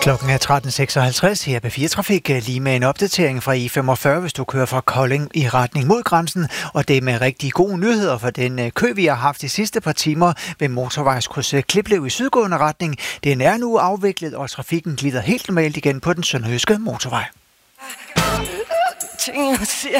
Klokken er 13.56. Her på P4 Trafik lige med en opdatering fra I45, hvis du kører fra Kolding i retning mod grænsen. Og det er med rigtig gode nyheder for den kø, vi har haft de sidste par timer ved motorvejskrydset Kliplev i sydgående retning. Den er nu afviklet, og trafikken glider helt normalt igen på den sønderjyske motorvej.